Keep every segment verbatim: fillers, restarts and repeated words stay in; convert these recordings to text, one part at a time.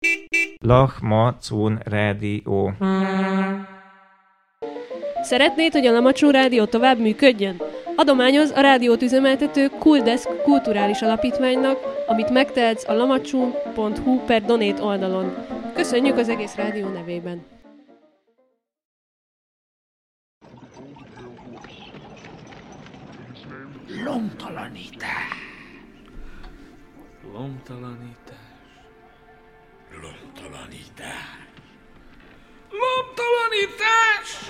Lamacun Rádió. Szeretnéd, hogy a Lamacun Rádió tovább működjön? Adományoz a rádiót üzemeltető Kuldesk kulturális alapítványnak, amit megtehetsz a lamacun pont hu per donate oldalon. Köszönjük az egész rádió nevében! Lomtalanítás. Lomtalanítás. Lomtalanítás. Lomtalanítás!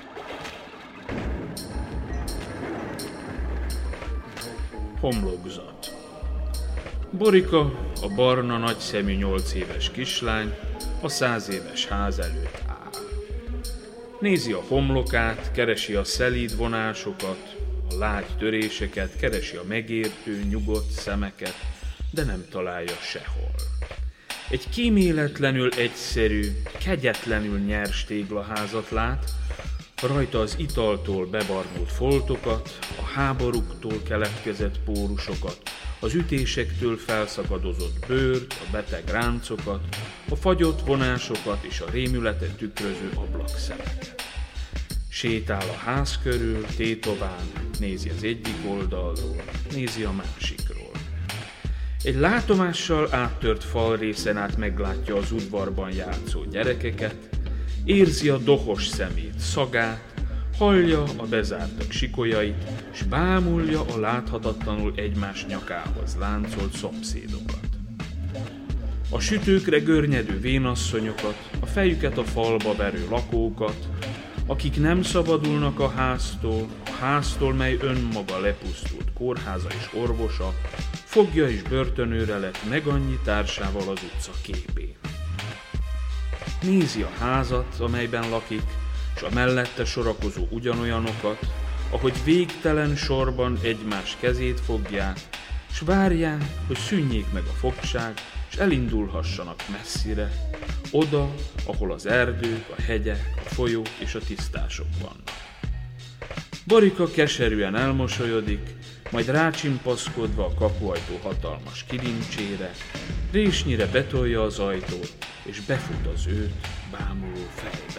Homlokzat. Borika, a barna nagyszemű nyolc éves kislány, a száz éves ház előtt áll. Nézi a homlokát, keresi a szelíd vonásokat, a lágy töréseket, keresi a megértő, nyugodt szemeket, de nem találja sehol. Egy kíméletlenül egyszerű, kegyetlenül nyers téglaházat lát, rajta az italtól bebarnult foltokat, a háborúktól keletkezett pórusokat, az ütésektől felszakadozott bőrt, a beteg ráncokat, a fagyott vonásokat és a rémületet tükröző ablakszemeket. Sétál a ház körül, tétován, nézi az egyik oldalról, nézi a másikról. Egy látomással áttört falrészen át meglátja az udvarban játszó gyerekeket, érzi a dohos szemét, szagát, hallja a bezártak sikolyait, s bámulja a láthatatlanul egymás nyakához láncolt szomszédokat. A sütőkre görnyedő vénasszonyokat, a fejüket a falba verő lakókat, akik nem szabadulnak a háztól, a háztól, mely önmaga lepusztult kórháza és orvosa, fogja és börtönőre lett meg annyi társával az utca képén. Nézi a házat, amelyben lakik, s a mellette sorakozó ugyanolyanokat, ahogy végtelen sorban egymás kezét fogják, s várják, hogy szűnjék meg a fogság, s elindulhassanak messzire, oda, ahol az erdők, a hegyek, a folyók és a tisztások vannak. Borika keserűen elmosolyodik, majd rácsimpaszkodva a kapuajtó hatalmas kilincsére, résnyire betolja az ajtót, és befut az őt bámuló fejbe.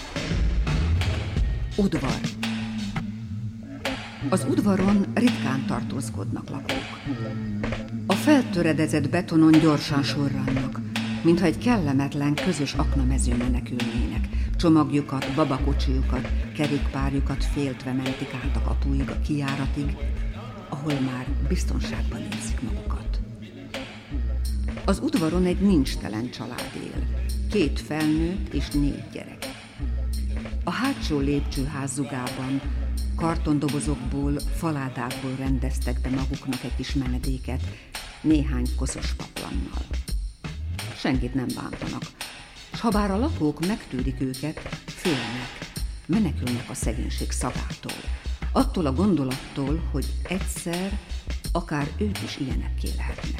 Udvar. Az udvaron ritkán tartózkodnak lakók. A feltöredezett betonon gyorsan sorrannak, mintha egy kellemetlen, közös aknamezőn menekülnének. Csomagjukat, babakocsijukat, kerékpárjukat féltve mentik át a kapuig, a kijáratig, ahol már biztonságban érzik magukat. Az udvaron egy nincstelen család él, két felnőtt és négy gyerek. A hátsó lépcsőház zugában kartondobozokból, faládákból rendeztek be maguknak egy kis menedéket, néhány koszos paplannal. Senkit nem bántanak, s ha bár a lakók megtűrik őket, félnek, menekülnek a szegénység szagától, attól a gondolattól, hogy egyszer akár ők is ilyenekké lehetnek.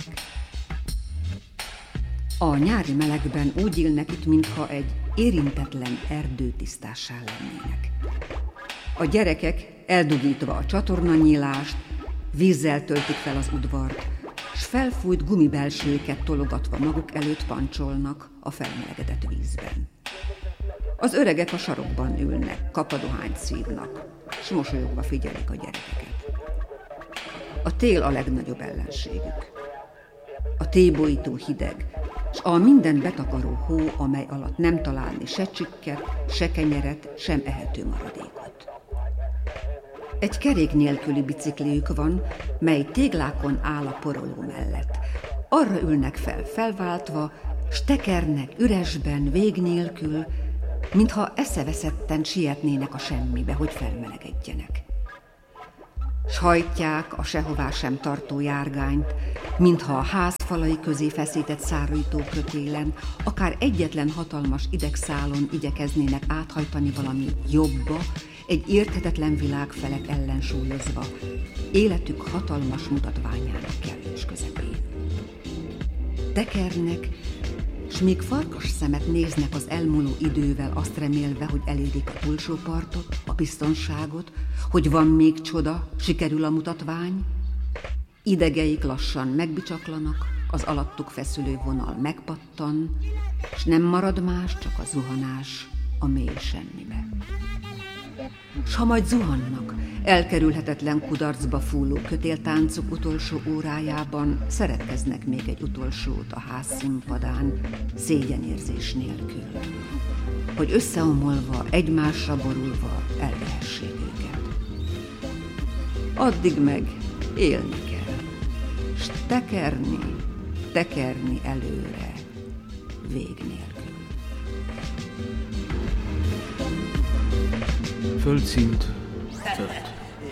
A nyári melegben úgy élnek itt, mintha egy érintetlen erdőtisztássá lennének. A gyerekek eldugítva a csatornanyílást, vízzel töltik fel az udvart, s felfújt gumibelsőket tologatva maguk előtt pancsolnak a felmelegedett vízben. Az öregek a sarokban ülnek, kapadohányt szívnak, s mosolyogva figyelik a gyerekeket. A tél a legnagyobb ellenségük. A tébolytó hideg, s a minden betakaró hó, amely alatt nem találni se csikket, se kenyeret, sem ehető maradékot. Egy kerék nélküli bicikliük van, mely téglákon áll a poroló mellett. Arra ülnek fel felváltva, s tekernek üresben, vég nélkül, mintha eszeveszetten sietnének a semmibe, hogy felmelegedjenek. S hajtják a sehová sem tartó járgányt, mintha a ház falai közé feszített szárító kötélen, akár egyetlen hatalmas idegszálon igyekeznének áthajtani valami jobba, egy érthetetlen világ felett ellensúlyozva, életük hatalmas mutatványának kellős közepén. Tekernek, s még farkas szemet néznek az elmúló idővel, azt remélve, hogy elérik a túlsó partot, a biztonságot, hogy van még csoda, sikerül a mutatvány. Idegeik lassan megbicsaklanak, az alattuk feszülő vonal megpattan, s nem marad más, csak a zuhanás a mély semmibe. S ha majd zuhannak, elkerülhetetlen kudarcba fúló kötéltáncok utolsó órájában szeretkeznek még egy utolsót a ház színpadán, szégyenérzés nélkül, hogy összeomolva, egymásra borulva elvehessék őket. Addig meg élni kell, s tekerni, tekerni előre, vég nélkül. Földszint öt.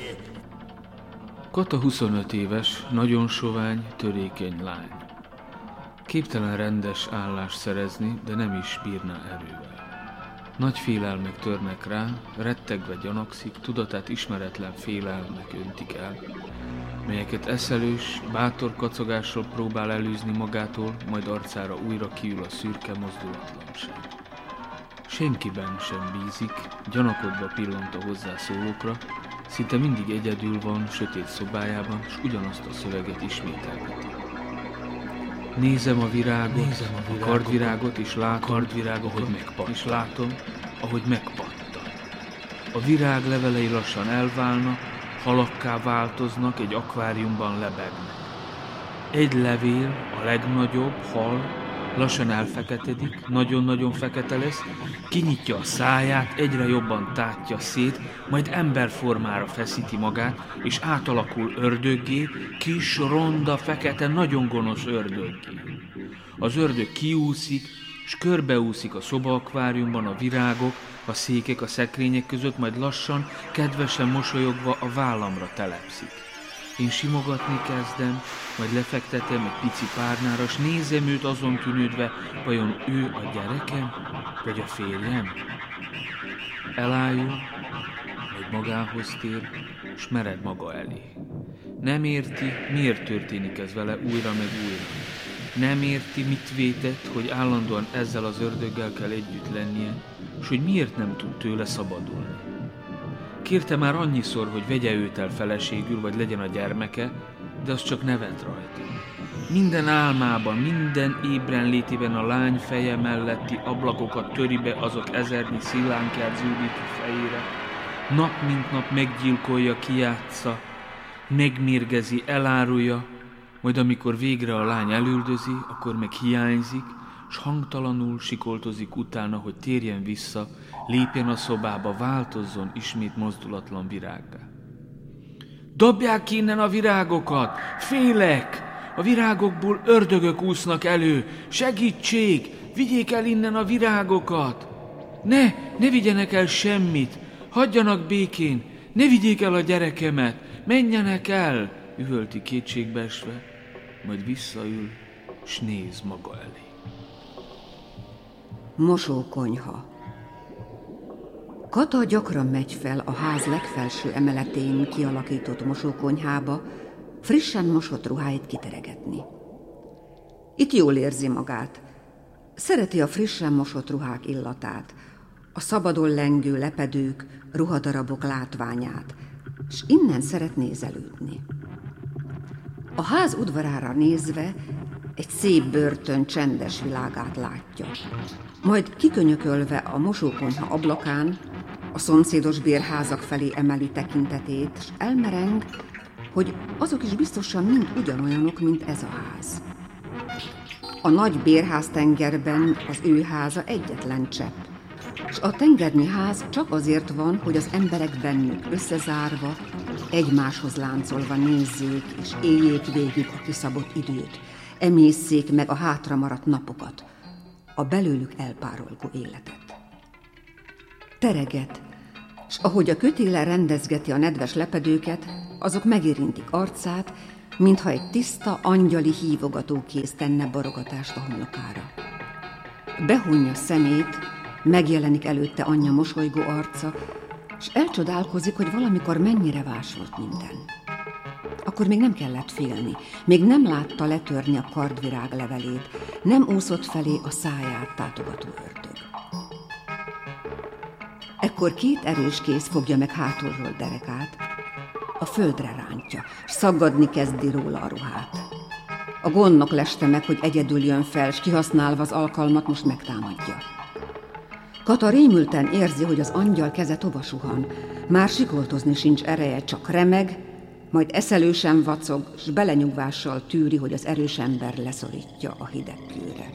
Kata huszonöt éves, nagyon sovány, törékeny lány. Képtelen rendes állást szerezni, de nem is bírná erővel. Nagy félelmek törnek rá, rettegve gyanakszik, tudatát ismeretlen félelmek öntik el, melyeket eszelős, bátor kacogással próbál elűzni magától, majd arcára újra kiül a szürke mozdulatlanság. Senkiben sem bízik, gyanakodva pillant a hozzászólókra, szinte mindig egyedül van, sötét szobájában, s ugyanazt a szöveget ismételgeti. Nézem a virágot, Nézem a, virágot, a kardvirágot, és látom, kardvirágot, ahogy megpattan. És látom, ahogy megpattan. A virág levelei lassan elválnak, halakká változnak, egy akváriumban lebegnek. Egy levél, a legnagyobb, hal, lassan elfeketedik, nagyon-nagyon fekete lesz, kinyitja a száját, egyre jobban tátja szét, majd emberformára feszíti magát, és átalakul ördöggé, kis, ronda, fekete, nagyon gonosz ördöggé. Az ördög kiúszik, és körbeúszik a szobaakváriumban a virágok, a székek, a szekrények között, majd lassan, kedvesen mosolyogva a vállamra telepszik. Én simogatni kezdem, majd lefektetem egy pici párnára, s nézem őt azon tűnődve, vajon ő a gyerekem, vagy a férjem? Elájul, majd magához tér, s mered maga elé. Nem érti, miért történik ez vele újra meg újra. Nem érti, mit vétett, hogy állandóan ezzel az ördöggel kell együtt lennie, s hogy miért nem tud tőle szabadulni. Kérte már annyiszor, hogy vegye őt el feleségül, vagy legyen a gyermeke, de az csak nevet rajta. Minden álmában, minden ébren létében a lány feje melletti ablakokat töri be azok ezernyi szilánkját zúdító fejére. Nap mint nap meggyilkolja, kijátsza, megmérgezi, elárulja, majd amikor végre a lány elüldözi, akkor meg hiányzik, s hangtalanul sikoltozik utána, hogy térjen vissza, lépjen a szobába, változzon ismét mozdulatlan virággá. Dobják ki innen a virágokat! Félek! A virágokból ördögök úsznak elő! Segítség! Vigyék el innen a virágokat! Ne! Ne vigyenek el semmit! Hagyjanak békén! Ne vigyék el a gyerekemet! Menjenek el! Üvölti kétségbeesve, majd visszaül, s néz maga elé. Mosókonyha. Kata gyakran megy fel a ház legfelső emeletén kialakított mosókonyhába, frissen mosott ruháit kiteregetni. Itt jól érzi magát. Szereti a frissen mosott ruhák illatát, a szabadon lengő lepedők, ruhadarabok látványát, és innen szeret nézelődni. A ház udvarára nézve egy szép börtön csendes világát látja. Majd kikönyökölve a mosókonyha ablakán a szomszédos bérházak felé emeli tekintetét, és elmereng, hogy azok is biztosan mind ugyanolyanok, mint ez a ház. A nagy bérháztengerben az ő háza egyetlen csepp, és a tengernyi ház csak azért van, hogy az emberek bennük összezárva, egymáshoz láncolva nézzék és éljék végig a kiszabott időt, emészszék meg a hátra maradt napokat, a belőlük elpárolgó életet. Tereget, s ahogy a kötéle rendezgeti a nedves lepedőket, azok megérintik arcát, mintha egy tiszta, angyali hívogatókéz tenne borogatást a homlokára. Behunja szemét, megjelenik előtte anyja mosolygó arca, s elcsodálkozik, hogy valamikor mennyire vás volt minden. Akkor még nem kellett félni, még nem látta letörni a kardvirág levelét, nem úszott felé a száját tátogató ördög. Ekkor két erős kéz fogja meg hátulról derekát, a földre rántja, s szaggadni kezdi róla a ruhát. A gondnok leste meg, hogy egyedül jön fel, s kihasználva az alkalmat most megtámadja. Kata rémülten érzi, hogy az angyal keze tova suhan. Már sikoltozni sincs ereje, csak remeg, majd eszelősen vacog, s belenyugvással tűri, hogy az erős ember leszorítja a hideg kőre.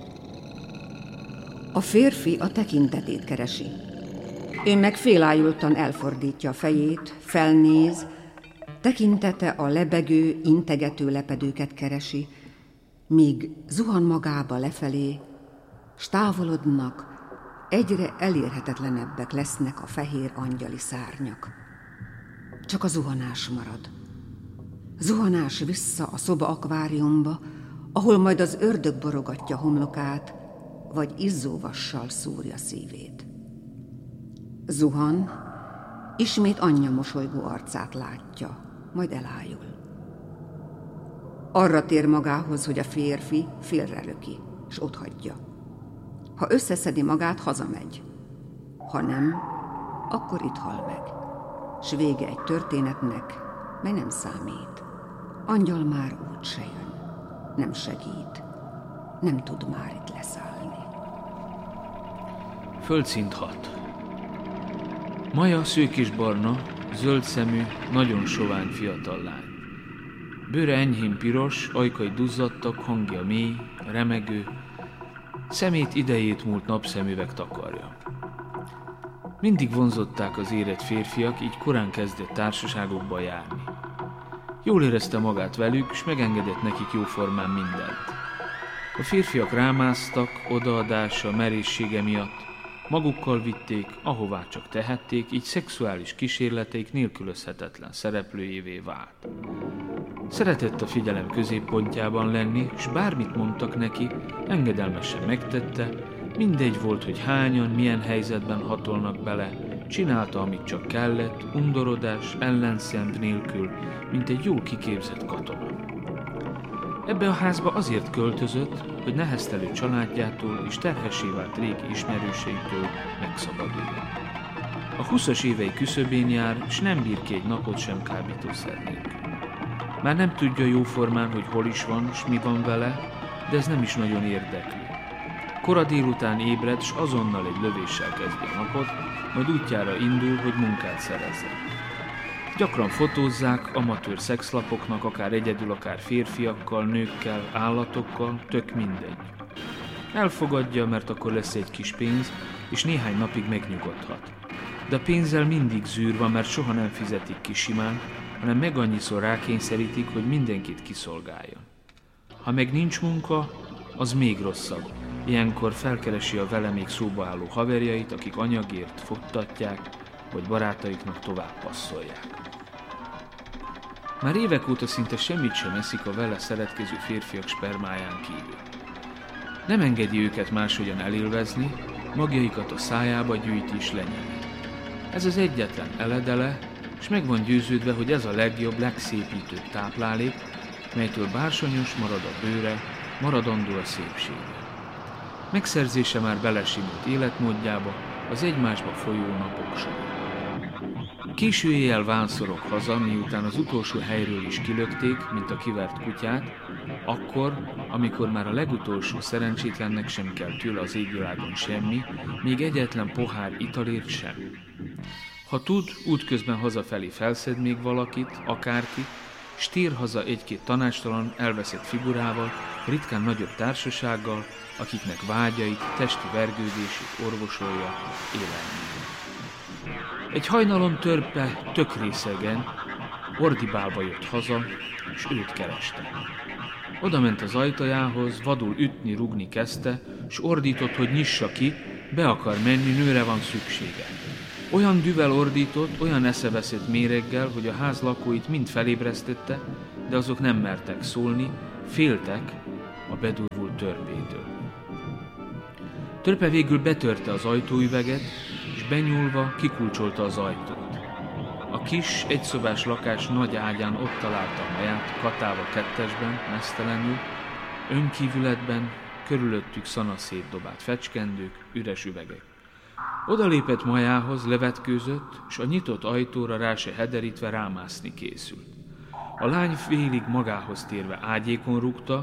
A férfi a tekintetét keresi. Ő meg félájultan elfordítja a fejét, felnéz, tekintete a lebegő, integető lepedőket keresi, míg zuhan magába lefelé, s távolodnak, egyre elérhetetlenebbek lesznek a fehér angyali szárnyak. Csak a zuhanás marad. Zuhanás vissza a szoba akváriumba, ahol majd az ördög borogatja homlokát, vagy izzóvassal szúrja szívét. Zuhan, ismét anyja mosolygó arcát látja, majd elájul. Arra tér magához, hogy a férfi félrelöki, s otthagyja. Ha összeszedi magát, hazamegy. Ha nem, akkor itt hal meg. S vége egy történetnek, mely nem számít. Angyal már úgyse jön, nem segít, nem tud már itt leszállni. Földszint hat. Maja szőkisbarna, zöld szemű, nagyon sovány fiatal lány. Bőre enyhén piros, ajkai duzzadtak, hangja mély, remegő, szemét idejét múlt napszemüveg takarja. Mindig vonzották az érett férfiak, így korán kezdett társaságokba járni. Jól érezte magát velük, s megengedett nekik jóformán mindent. A férfiak rámásztak, odaadása, merészsége miatt, magukkal vitték, ahová csak tehették, így szexuális kísérleteik nélkülözhetetlen szereplőjévé vált. Szeretett a figyelem középpontjában lenni, s bármit mondtak neki, engedelmesen megtette, mindegy volt, hogy hányan, milyen helyzetben hatolnak bele, csinálta, amit csak kellett, undorodás, ellenszem nélkül, mint egy jól kiképzett katona. Ebbe a házba azért költözött, hogy neheztelő családjától és terhessé vált régi ismerőseitől megszabaduljon. A húszas évei küszöbén jár, s nem bír ki egy napot sem kábítószer nélkül. Már nem tudja jóformán, hogy hol is van, s mi van vele, de ez nem is nagyon érdekli. Kora délután ébred, s azonnal egy lövéssel kezdi a napot, majd útjára indul, hogy munkát szerezzen. Gyakran fotózzák amatőr szexlapoknak, akár egyedül, akár férfiakkal, nőkkel, állatokkal, tök mindegy. Elfogadja, mert akkor lesz egy kis pénz, és néhány napig megnyugodhat. De a pénzzel mindig zűr van, mert soha nem fizetik ki simán, hanem meg annyiszor rákényszerítik, hogy mindenkit kiszolgáljon. Ha meg nincs munka, az még rosszabb. Ilyenkor felkeresi a vele még szóba álló haverjait, akik anyagért futtatják, vagy barátaiknak tovább passzolják. Már évek óta szinte semmit sem eszik a vele szeretkező férfiak spermáján kívül. Nem engedi őket máshogyan elélvezni, magjaikat a szájába gyűjti és lenyeli. Ez az egyetlen eledele, és meg van győződve, hogy ez a legjobb, legszépítőbb táplálék, melytől bársonyos marad a bőre, maradandó a szépsége. Megszerzése már belesimult életmódjába, az egymásba folyó napok során. Késő éjjel vánszorog haza, miután az utolsó helyről is kilökték, mint a kivert kutyát, akkor, amikor már a legutolsó szerencsétlennek sem kell tőle az égvilágon semmi, még egyetlen pohár italért sem. Ha tud, útközben hazafelé felszed még valakit, akárkit, s tér haza egy-két tanácstalan, elveszett figurával, ritkán nagyobb társasággal, akiknek vágyait, testi vergődését orvosolja élelmében. Egy hajnalon törpe, tök részegen, ordibálva jött haza, s őt kereste. Oda ment az ajtajához, vadul ütni, rugni kezdte, s ordított, hogy nyissa ki, be akar menni, nőre van szüksége. Olyan düvel ordított, olyan eszeveszett méreggel, hogy a ház lakóit mind felébresztette, de azok nem mertek szólni, féltek a bedurvult törpétől. Törpe végül betörte az ajtóüveget, és benyúlva kikulcsolta az ajtót. A kis, egyszobás lakás nagy ágyán ott találta a maját, katával kettesben, mesztelenül, önkívületben, körülöttük szanaszét dobált fecskendők, üres üvegek. Odalépett majához, levetkőzött, s a nyitott ajtóra rá se hederítve rámászni készült. A lány félig magához térve ágyékon rúgta,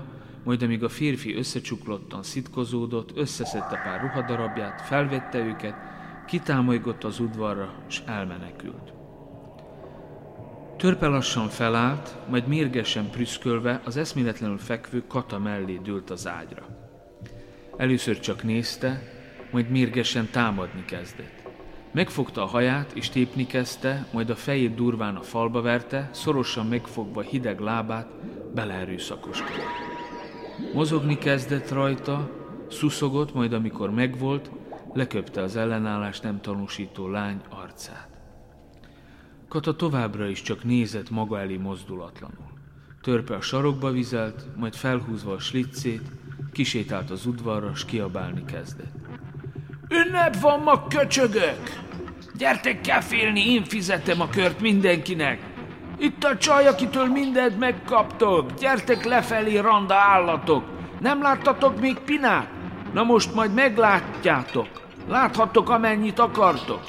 majd amíg a férfi összecsuklottan szitkozódott, összeszedte pár ruhadarabját, felvette őket, kitámolygott az udvarra, s elmenekült. Törpe lassan felállt, majd mérgesen prüszkölve az eszméletlenül fekvő Kata mellé dőlt az ágyra. Először csak nézte, majd mérgesen támadni kezdett. Megfogta a haját és tépni kezdte, majd a fejét durván a falba verte, szorosan megfogva hideg lábát, beleerőszakoskodott. Mozogni kezdett rajta, szuszogott, majd amikor megvolt, leköpte az ellenállást nem tanúsító lány arcát. Kata továbbra is csak nézett maga elé mozdulatlanul. Törpe a sarokba vizelt, majd felhúzva a sliccét, kisétált az udvarra, s kiabálni kezdett. Ünnep van ma, köcsögök! Gyertek kefélni, én fizetem a kört mindenkinek! Itt a csaj, akitől mindent megkaptok! Gyertek lefelé, randa állatok! Nem láttatok még Pinát? Na most majd meglátjátok! Láthattok, amennyit akartok!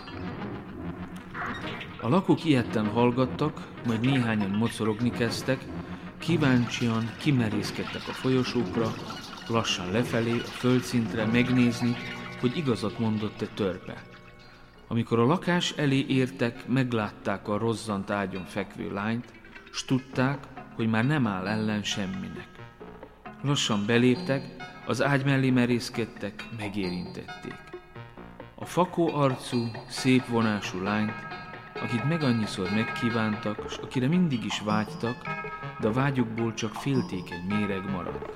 A lakók ijedten hallgattak, majd néhányan mocorogni kezdtek, kíváncsian kimerészkedtek a folyosókra, lassan lefelé, a földszintre megnézni, hogy igazat mondott-e Törpe. Amikor a lakás elé értek, meglátták a rozzant ágyon fekvő lányt, s tudták, hogy már nem áll ellen semminek. Lassan beléptek, az ágy mellé merészkedtek, megérintették. A fakó arcú, szép vonású lányt, akit meg annyiszor megkívántak, s akire mindig is vágytak, de a vágyukból csak féltékeny méreg maradt.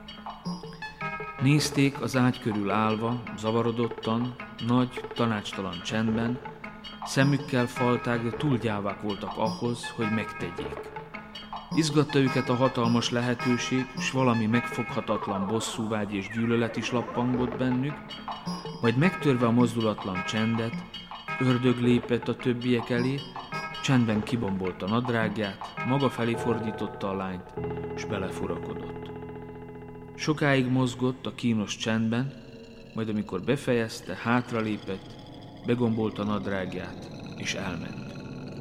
Nézték az ágy körül állva, zavarodottan, nagy, tanácstalan csendben, szemükkel falták, de túl gyávák voltak ahhoz, hogy megtegyék. Izgatta őket a hatalmas lehetőség, s valami megfoghatatlan bosszúvágy és gyűlölet is lappangott bennük, majd megtörve a mozdulatlan csendet, ördög lépett a többiek elé, csendben kibombolta nadrágját, maga felé fordította a lányt, s belefurakodott. Sokáig mozgott a kínos csendben, majd amikor befejezte, hátralépett, begombolta nadrágját, és elment.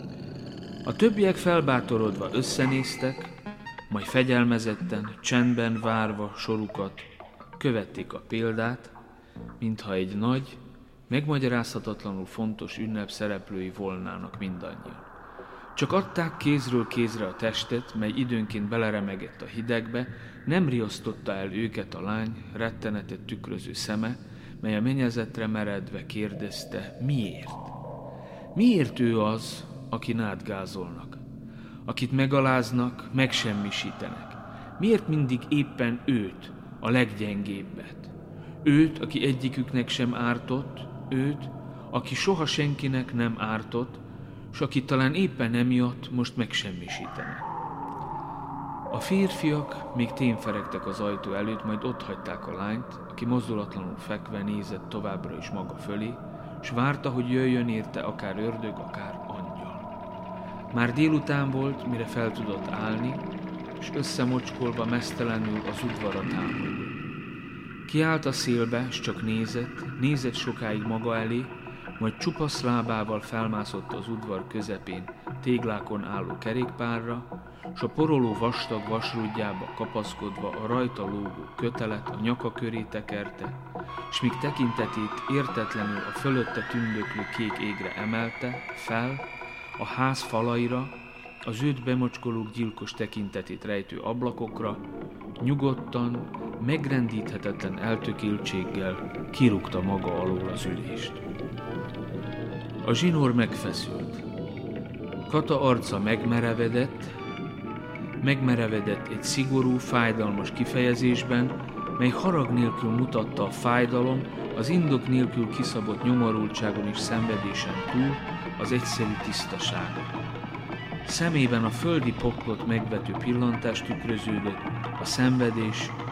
A többiek felbátorodva összenéztek, majd fegyelmezetten, csendben várva sorukat, követték a példát, mintha egy nagy, megmagyarázhatatlanul fontos ünnep szereplői volnának mindannyian. Csak adták kézről kézre a testet, mely időnként beleremegett a hidegbe, nem riasztotta el őket a lány rettenetet tükröző szeme, mely a mennyezetre meredve kérdezte, miért? Miért ő az, akin átgázolnak, akit megaláznak, megsemmisítenek? Miért mindig éppen őt, a leggyengébbet? Őt, aki egyiküknek sem ártott, őt, aki soha senkinek nem ártott, s aki talán éppen emiatt most megsemmisítenek. A férfiak még témferegtek az ajtó előtt, majd otthagyták a lányt, aki mozdulatlanul fekve nézett továbbra is maga fölé, s várta, hogy jöjjön érte akár ördög, akár angyal. Már délután volt, mire fel tudott állni, és összemocskolva meztelenül az udvarra támolygott. Kiállt a szélbe, s csak nézett, nézett sokáig maga elé, majd csupasz lábával felmászott az udvar közepén téglákon álló kerékpárra, s a poroló vastag vasrúdjába kapaszkodva a rajta lógó kötelet a nyaka köré tekerte, s míg tekintetét értetlenül a fölötte tündöklő kék égre emelte, fel, a ház falaira, az őt bemocskolók gyilkos tekintetét rejtő ablakokra, nyugodtan, megrendíthetetlen eltökéltséggel kirúgta maga alól az ülést. A zsinór megfeszült. Kata arca megmerevedett, megmerevedett egy szigorú, fájdalmas kifejezésben, mely harag nélkül mutatta a fájdalom, az indok nélkül kiszabott nyomorultságon és szenvedésen túl az egyszerű tisztaságot. Szemében a földi poklot megvető pillantás tükröződött, a szenvedés